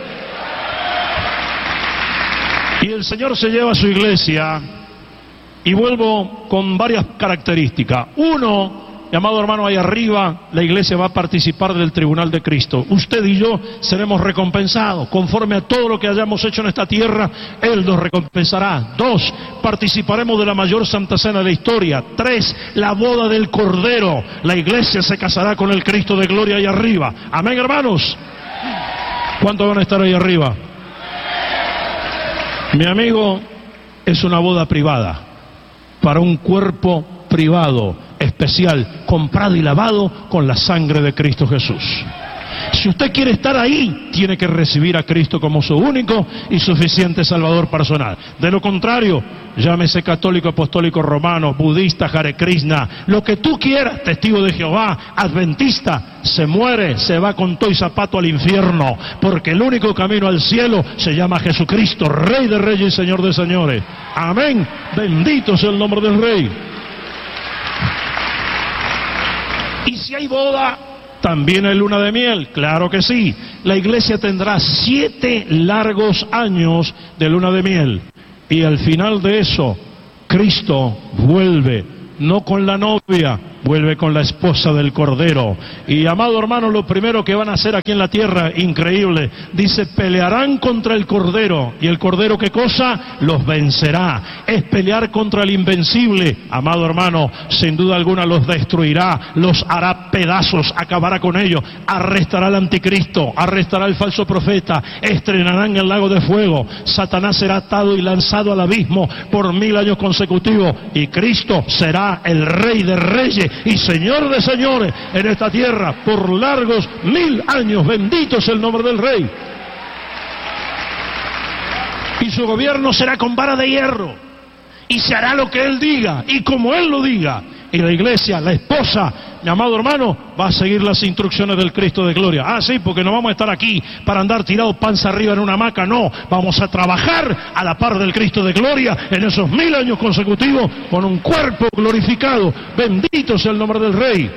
Speaker 2: Y el Señor se lleva a su iglesia, y vuelvo con varias características. Uno, mi amado hermano, ahí arriba la iglesia va a participar del tribunal de Cristo. Usted y yo seremos recompensados conforme a todo lo que hayamos hecho en esta tierra. Él nos recompensará. 2, participaremos de la mayor Santa Cena de la historia. 3, la boda del Cordero. La iglesia se casará con el Cristo de gloria ahí arriba. Amén, hermanos. ¿Cuántos van a estar ahí arriba? Mi amigo, es una boda privada, para un cuerpo privado, especial, comprado y lavado con la sangre de Cristo Jesús. Si usted quiere estar ahí, tiene que recibir a Cristo como su único y suficiente Salvador personal. De lo contrario, llámese católico, apostólico, romano, budista, Hare Krishna, lo que tú quieras, testigo de Jehová, adventista, se muere, se va con todo y zapato al infierno, porque el único camino al cielo se llama Jesucristo, Rey de Reyes y Señor de Señores. Amén. Bendito sea el nombre del Rey. Y si hay boda, también hay luna de miel, claro que sí. La iglesia tendrá 7 largos años de luna de miel. Y al final de eso, Cristo vuelve, no con la novia, vuelve con la esposa del Cordero. Y amado hermano, lo primero que van a hacer aquí en la tierra, increíble, dice: pelearán contra el Cordero. ¿Y el Cordero qué cosa? Los vencerá. Es pelear contra el invencible. Amado hermano, sin duda alguna los destruirá, los hará pedazos, acabará con ellos, arrestará al anticristo, arrestará al falso profeta, estrenarán el lago de fuego. Satanás será atado y lanzado al abismo por 1000 años consecutivos. Y Cristo será el Rey de Reyes y Señor de Señores en esta tierra por largos 1000 años. Bendito es el nombre del Rey. Y su gobierno será con vara de hierro, y se hará lo que Él diga y como Él lo diga. Y la iglesia, la esposa, mi amado hermano, va a seguir las instrucciones del Cristo de gloria. Ah, sí, porque no vamos a estar aquí para andar tirados panza arriba en una hamaca, no. Vamos a trabajar a la par del Cristo de gloria en esos 1000 años consecutivos con un cuerpo glorificado. Bendito sea el nombre del Rey.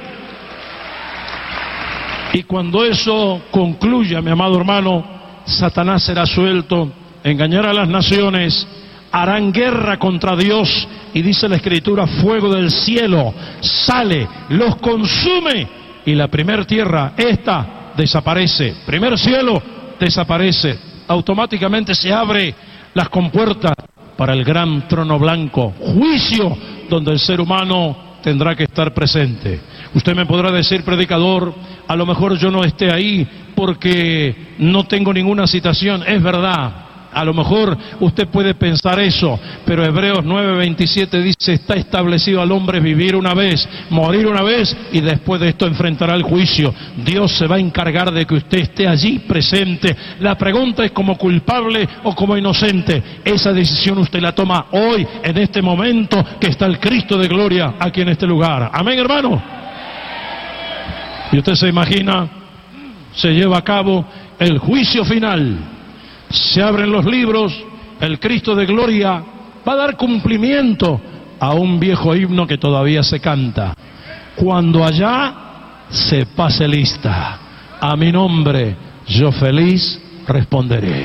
Speaker 2: Y cuando eso concluya, mi amado hermano, Satanás será suelto, engañará a las naciones, harán guerra contra Dios, y dice la Escritura, fuego del cielo sale, los consume, y la primer tierra, esta, desaparece. Primer cielo, desaparece. Automáticamente se abre las compuertas para el gran trono blanco, juicio, donde el ser humano tendrá que estar presente. Usted me podrá decir, predicador, a lo mejor yo no esté ahí porque no tengo ninguna citación. Es verdad, a lo mejor usted puede pensar eso, pero Hebreos 9:27 dice, está establecido al hombre vivir una vez, morir una vez, y después de esto enfrentará el juicio. Dios se va a encargar de que usted esté allí presente. La pregunta es como culpable o como inocente. Esa decisión usted la toma hoy, en este momento que está el Cristo de gloria aquí en este lugar. Amén, hermano. Y usted se imagina, se lleva a cabo el juicio final. Se abren los libros, el Cristo de gloria va a dar cumplimiento a un viejo himno que todavía se canta. Cuando allá se pase lista, a mi nombre yo feliz responderé.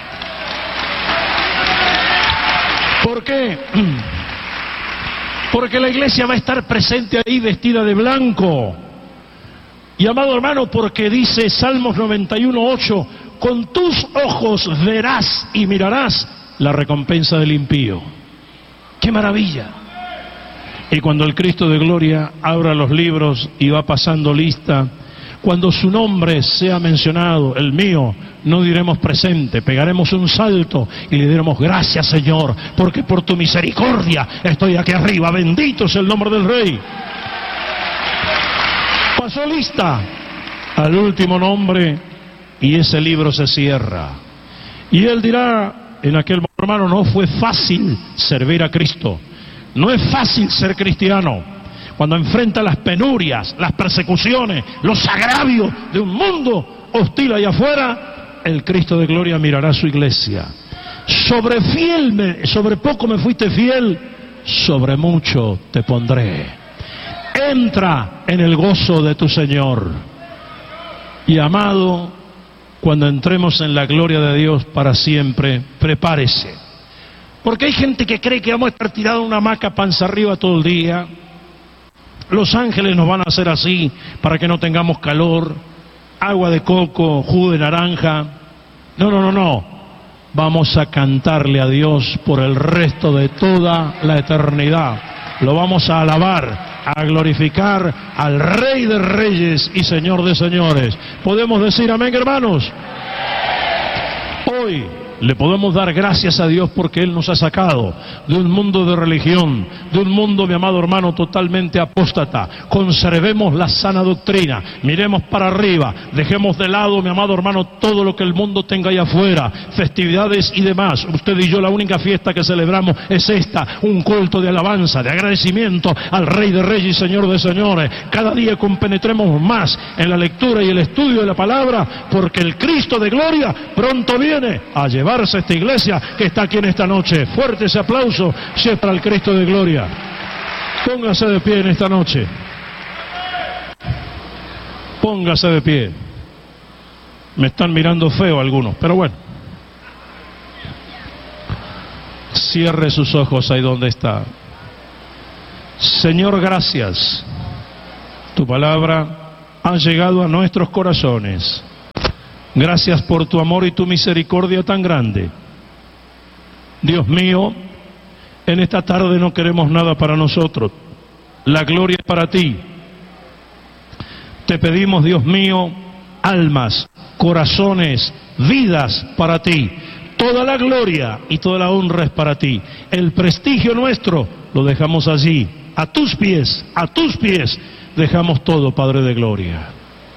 Speaker 2: ¿Por qué? Porque la iglesia va a estar presente ahí vestida de blanco. Y amado hermano, porque dice Salmos 91:8, con tus ojos verás y mirarás la recompensa del impío. ¡Qué maravilla! Y cuando el Cristo de gloria abra los libros y va pasando lista, cuando su nombre sea mencionado, el mío, no diremos presente, pegaremos un salto y le diremos gracias, Señor, porque por tu misericordia estoy aquí arriba, bendito es el nombre del Rey. Pasó lista al último nombre y ese libro se cierra. Y él dirá en aquel momento, hermano, no fue fácil servir a Cristo. No es fácil ser cristiano. Cuando enfrenta las penurias, las persecuciones, los agravios de un mundo hostil allá afuera, el Cristo de gloria mirará a su iglesia. Sobre poco me fuiste fiel, sobre mucho te pondré. Entra en el gozo de tu Señor. Y amado, cuando entremos en la gloria de Dios para siempre, prepárese. Porque hay gente que cree que vamos a estar tirados en una hamaca panza arriba todo el día. Los ángeles nos van a hacer así para que no tengamos calor, agua de coco, jugo de naranja. No. Vamos a cantarle a Dios por el resto de toda la eternidad. Lo vamos a alabar, a glorificar al Rey de Reyes y Señor de Señores. ¿Podemos decir amén, hermanos? Hoy le podemos dar gracias a Dios porque Él nos ha sacado de un mundo de religión, de un mundo, mi amado hermano, totalmente apóstata. Conservemos la sana doctrina, miremos para arriba, dejemos de lado, mi amado hermano, todo lo que el mundo tenga ahí afuera, festividades y demás. Usted y yo, la única fiesta que celebramos es esta, un culto de alabanza, de agradecimiento al Rey de Reyes y Señor de Señores. Cada día compenetremos más en la lectura y el estudio de la palabra, porque el Cristo de gloria pronto viene a llevarse a esta iglesia que está aquí en esta noche. Fuerte ese aplauso si es para el Cristo de gloria. Póngase de pie en esta noche. Póngase de pie. Me están mirando feo algunos, pero bueno. Cierre sus ojos ahí donde está. Señor, gracias. Tu palabra ha llegado a nuestros corazones. Gracias por tu amor y tu misericordia tan grande. Dios mío, en esta tarde no queremos nada para nosotros. La gloria es para ti. Te pedimos, Dios mío, almas, corazones, vidas para ti. Toda la gloria y toda la honra es para ti. El prestigio nuestro lo dejamos allí. A tus pies dejamos todo, Padre de gloria.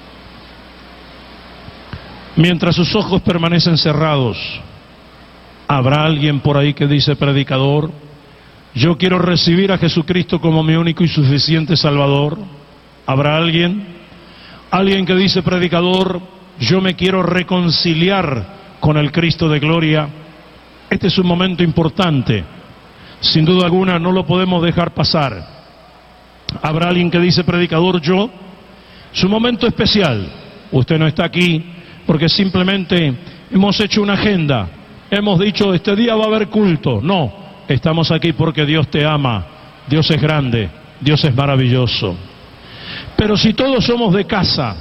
Speaker 2: Mientras sus ojos permanecen cerrados, ¿habrá alguien por ahí que dice, predicador, yo quiero recibir a Jesucristo como mi único y suficiente Salvador? ¿Habrá alguien? Alguien que dice, predicador, yo me quiero reconciliar con el Cristo de gloria. Este es un momento importante. Sin duda alguna no lo podemos dejar pasar. ¿Habrá alguien que dice, predicador, yo? Es un momento especial. Usted no está aquí porque simplemente hemos hecho una agenda hemos dicho este día va a haber culto. No, estamos aquí porque Dios te ama, Dios es grande, Dios es maravilloso. Pero si todos somos de casa,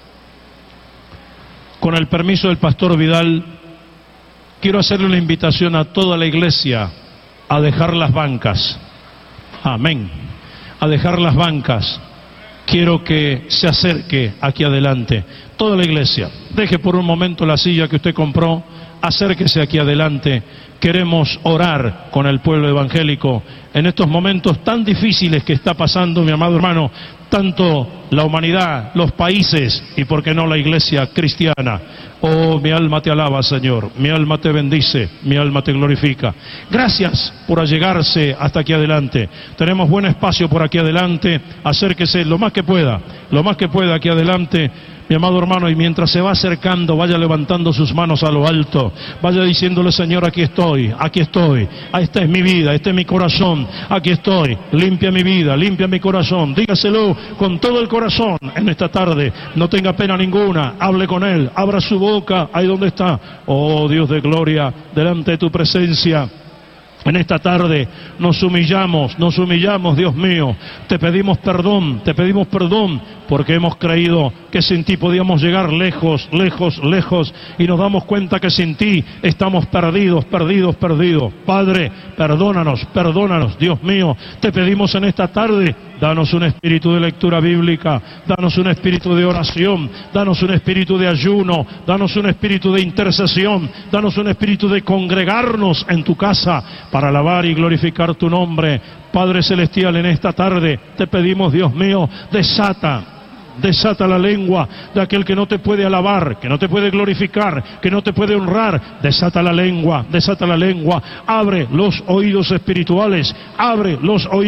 Speaker 2: con el permiso del pastor Vidal, quiero hacerle una invitación a toda la iglesia a dejar las bancas. Amén. A dejar las bancas. Quiero que se acerque aquí adelante. Toda la iglesia, deje por un momento la silla que usted compró, acérquese aquí adelante. Queremos orar con el pueblo evangélico en estos momentos tan difíciles que está pasando, mi amado hermano, tanto la humanidad, los países y por qué no la iglesia cristiana. Oh, mi alma te alaba, Señor, mi alma te bendice, mi alma te glorifica. Gracias por allegarse hasta aquí adelante. Tenemos buen espacio por aquí adelante, acérquese lo más que pueda aquí adelante. Mi amado hermano, y mientras se va acercando, vaya levantando sus manos a lo alto, vaya diciéndole: Señor, aquí estoy, esta es mi vida, este es mi corazón, aquí estoy, limpia mi vida, limpia mi corazón. Dígaselo con todo el corazón en esta tarde, no tenga pena ninguna, hable con Él, abra su boca ahí donde está. Oh Dios de gloria, delante de tu presencia en esta tarde nos humillamos, Dios mío, te pedimos perdón, porque hemos creído que sin ti podíamos llegar lejos, y nos damos cuenta que sin ti estamos perdidos. Padre, perdónanos, Dios mío, te pedimos en esta tarde, danos un espíritu de lectura bíblica, danos un espíritu de oración, danos un espíritu de ayuno, danos un espíritu de intercesión, danos un espíritu de congregarnos en tu casa para alabar y glorificar tu nombre. Padre celestial, en esta tarde te pedimos, Dios mío, desata la lengua de aquel que no te puede alabar, que no te puede glorificar, que no te puede honrar. Desata la lengua. Abre los oídos espirituales, abre,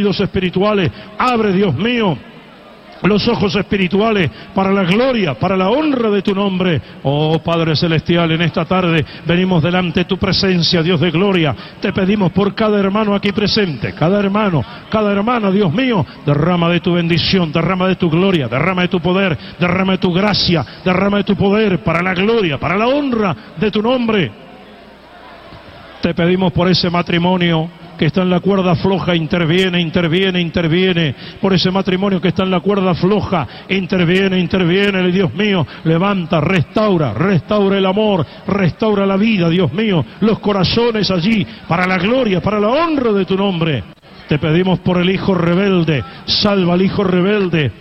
Speaker 2: Dios mío, los ojos espirituales para la gloria, para la honra de tu nombre. Oh Padre celestial, en esta tarde venimos delante de tu presencia, Dios de gloria. Te pedimos por cada hermano aquí presente, cada hermana, Dios mío, derrama de tu bendición, derrama de tu gloria, derrama de tu poder, derrama de tu gracia, derrama de tu poder para la gloria, para la honra de tu nombre. Te pedimos por ese matrimonio que está en la cuerda floja, interviene, por ese matrimonio que está en la cuerda floja, interviene, Dios mío, levanta, restaura el amor, restaura la vida, Dios mío, los corazones allí, para la gloria, para la honra de tu nombre. Te pedimos por el hijo rebelde, salva al hijo rebelde.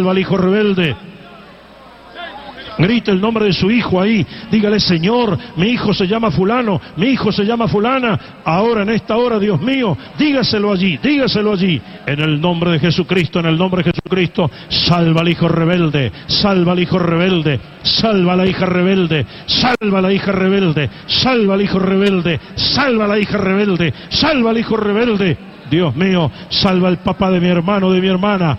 Speaker 2: Grite el nombre de su hijo ahí, dígale: Señor, mi hijo se llama fulano, mi hijo se llama fulana, ahora en esta hora, Dios mío, dígaselo allí, en el nombre de Jesucristo, salva al hijo rebelde, salva a la hija rebelde, salva al hijo rebelde. Dios mío, salva al papá de mi hermano, de mi hermana,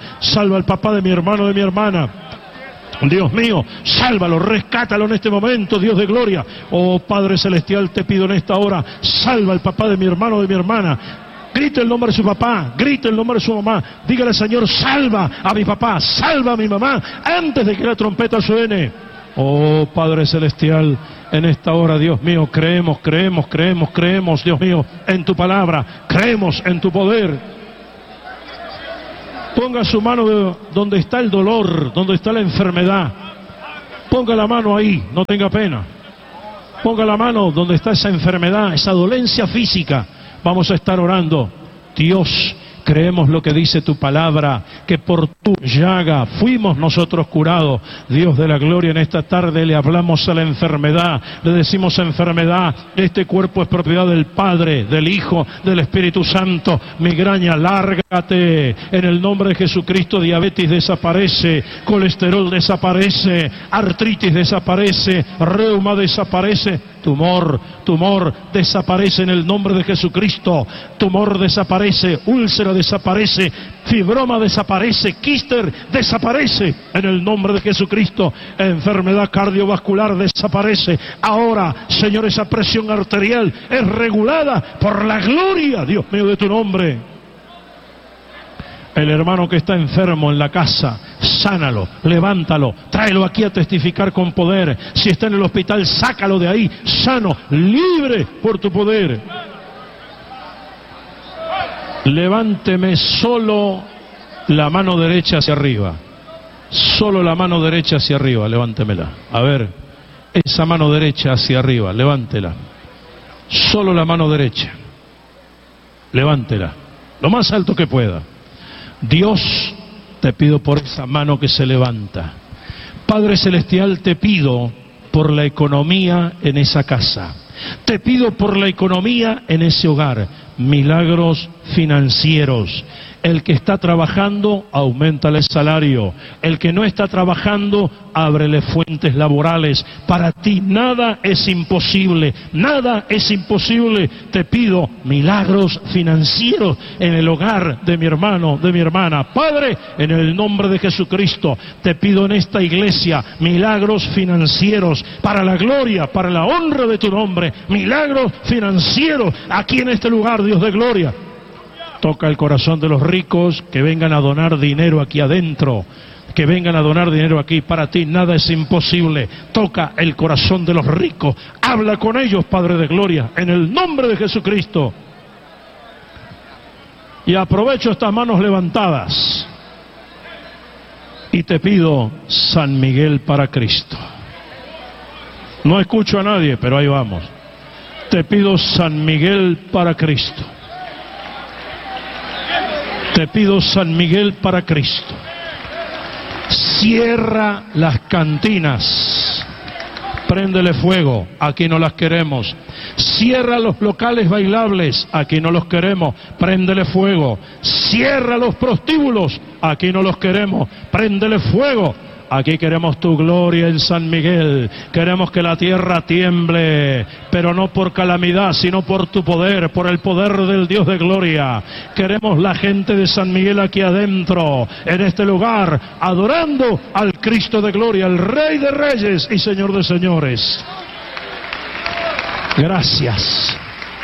Speaker 2: Dios mío, sálvalo, rescátalo en este momento, Dios de gloria. Oh Padre celestial, te pido en esta hora, salva al papá de mi hermano, de mi hermana. Grite el nombre de su papá, grite el nombre de su mamá. Dígale: Señor, salva a mi papá, salva a mi mamá, antes de que la trompeta suene. Oh Padre celestial, en esta hora, Dios mío, creemos, Dios mío, en tu palabra, creemos en tu poder. Ponga su mano donde está el dolor, donde está la enfermedad. Ponga la mano ahí, no tenga pena. Ponga la mano donde está esa enfermedad, esa dolencia física. Vamos a estar orando. Dios, creemos lo que dice tu palabra, que por tu llaga fuimos nosotros curados. Dios de la gloria, en esta tarde le hablamos a la enfermedad, le decimos: enfermedad, este cuerpo es propiedad del Padre, del Hijo, del Espíritu Santo. Migraña, lárgate, en el nombre de Jesucristo. Diabetes desaparece, colesterol desaparece, artritis desaparece, reuma desaparece. Tumor desaparece en el nombre de Jesucristo. Tumor desaparece, úlcera desaparece, fibroma desaparece, quíster desaparece en el nombre de Jesucristo. Enfermedad cardiovascular desaparece. Ahora, Señor, esa presión arterial es regulada por la gloria, Dios mío, de tu nombre. El hermano que está enfermo en la casa, sánalo, levántalo, tráelo aquí a testificar con poder. Si está en el hospital, sácalo de ahí, sano, libre por tu poder. Levánteme solo la mano derecha hacia arriba. Solo la mano derecha hacia arriba, levántemela. A ver, esa mano derecha hacia arriba, levántela. Solo la mano derecha. Levántela, lo más alto que pueda. Dios, te pido por esa mano que se levanta. Padre Celestial, te pido por la economía en esa casa. Te pido por la economía en ese hogar. Milagros financieros. El que está trabajando, auméntale el salario. El que no está trabajando, ábrele fuentes laborales. Para ti nada es imposible, nada es imposible. Te pido milagros financieros en el hogar de mi hermano, de mi hermana. Padre, en el nombre de Jesucristo, te pido en esta iglesia milagros financieros para la gloria, para la honra de tu nombre. Milagros financieros aquí en este lugar, Dios de gloria. Toca el corazón de los ricos, que vengan a donar dinero aquí adentro, que vengan a donar dinero aquí. Para ti nada es imposible. Toca el corazón de los ricos, habla con ellos, Padre de gloria, en el nombre de Jesucristo. Y aprovecho estas manos levantadas y te pido San Miguel para Cristo. No escucho a nadie, pero ahí vamos. Te pido San Miguel para Cristo. Te pido San Miguel para Cristo. Cierra las cantinas. Préndele fuego, aquí no las queremos. Cierra los locales bailables, aquí no los queremos. Préndele fuego. Cierra los prostíbulos, aquí no los queremos. Préndele fuego. Aquí queremos tu gloria en San Miguel. Queremos que la tierra tiemble, pero no por calamidad, sino por tu poder, por el poder del Dios de gloria. Queremos la gente de San Miguel aquí adentro, en este lugar, adorando al Cristo de gloria, el Rey de Reyes y Señor de Señores. Gracias.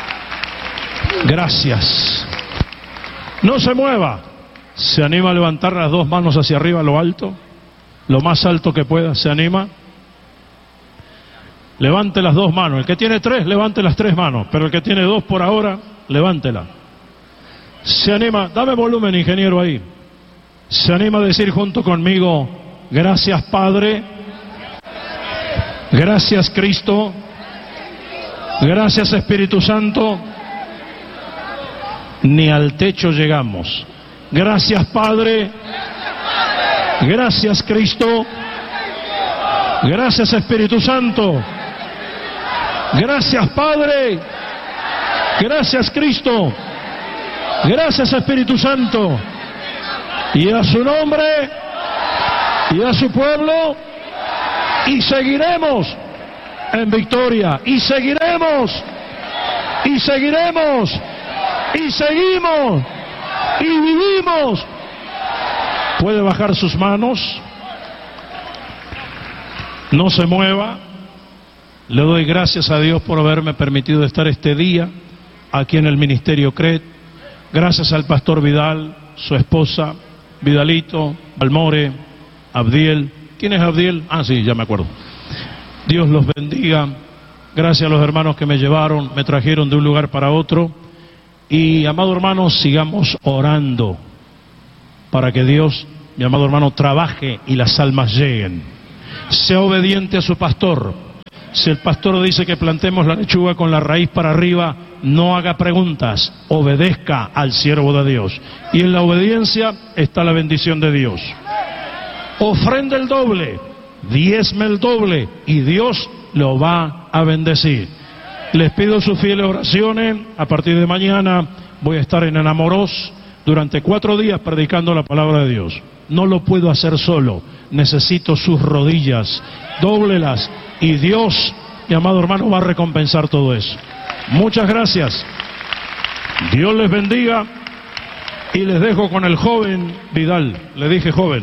Speaker 2: Gracias. No se mueva. ¿Se anima a levantar las dos manos hacia arriba a lo alto? Lo más alto que pueda, ¿se anima? Levante las dos manos. El que tiene tres, levante las tres manos. Pero el que tiene dos por ahora, levántela. ¿Se anima? Dame volumen, ingeniero, ahí. ¿Se anima a decir junto conmigo: gracias, Padre? Gracias, Cristo. Gracias, Espíritu Santo. Ni al techo llegamos. Gracias, Padre. Gracias, Cristo. Gracias, Espíritu Santo. Gracias, Padre. Gracias, Cristo. Gracias, Espíritu Santo. Y a su nombre y a su pueblo. Y seguiremos en victoria. Y seguiremos. Y seguiremos. Y seguimos. Y vivimos. Puede bajar sus manos. No se mueva. Le doy gracias a Dios por haberme permitido estar este día aquí en el Ministerio CRED. Gracias al pastor Vidal, su esposa, Vidalito, Almore, Abdiel. ¿Quién es Abdiel? Ah, sí, ya me acuerdo. Dios los bendiga. Gracias a los hermanos que me llevaron, me trajeron de un lugar para otro. Y, amado hermano, sigamos orando para que Dios, mi amado hermano, trabaje y las almas lleguen. Sea obediente a su pastor. Si el pastor dice que plantemos la lechuga con la raíz para arriba, no haga preguntas, obedezca al siervo de Dios. Y en la obediencia está la bendición de Dios. Ofrenda el doble, diezme el doble, y Dios lo va a bendecir. Les pido sus fieles oraciones. A partir de mañana voy a estar en Enamoros durante 4 días predicando la palabra de Dios. No lo puedo hacer solo, necesito sus rodillas, dóblelas, y Dios, mi amado hermano, va a recompensar todo eso. Muchas gracias. Dios les bendiga. Y les dejo con el joven Vidal. Le dije joven.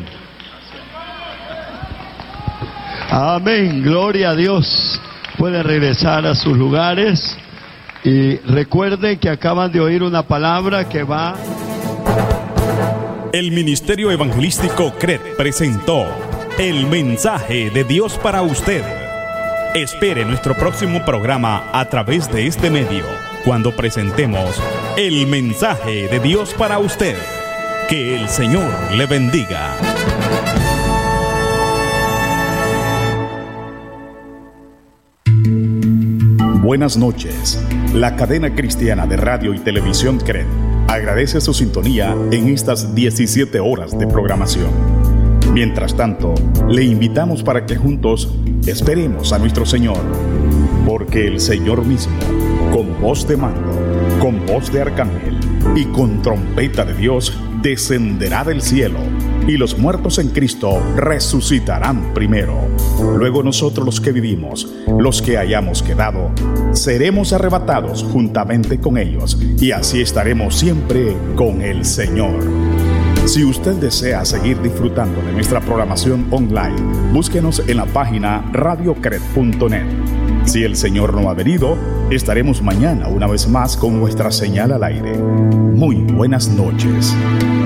Speaker 3: Amén, gloria a Dios. Pueden regresar a sus lugares y recuerden que acaban de oír una palabra que va...
Speaker 4: el Ministerio Evangelístico CRED presentó El Mensaje de Dios para usted. Espere nuestro próximo programa a través de este medio, cuando presentemos El Mensaje de Dios para usted. Que el Señor le bendiga.
Speaker 5: Buenas noches. La cadena cristiana de radio y televisión CRED agradece su sintonía en estas 17 horas de programación. Mientras tanto, le invitamos para que juntos esperemos a nuestro Señor, porque el Señor mismo, con voz de mando, con voz de arcángel y con trompeta de Dios, descenderá del cielo, y los muertos en Cristo resucitarán primero. Luego nosotros, los que vivimos, los que hayamos quedado, seremos arrebatados juntamente con ellos, y así estaremos siempre con el Señor. Si usted desea seguir disfrutando de nuestra programación online, búsquenos en la página radiocred.net. Si el Señor no ha venido, estaremos mañana una vez más con nuestra señal al aire. Muy buenas noches.